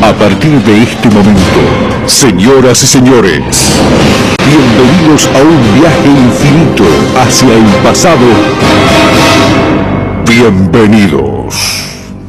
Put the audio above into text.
A partir de este momento, señoras y señores, bienvenidos a un viaje infinito hacia el pasado. Bienvenido.